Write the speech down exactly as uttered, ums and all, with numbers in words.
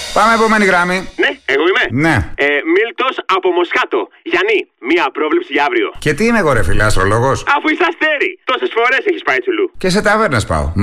Πάμε επόμενη γράμμη. Ναι, εγώ είμαι. Ναι. Ε, Μίλτος από Μοσχάτο. Γιάννη, μία πρόβλεψη για αύριο. Και τι είμαι εγώ, ρε φίλε, αστρολόγος? Αφού είσαι αστέρι. Τόσες φορές έχεις πάει τσουλού. Και σε ταβέρνες πάω.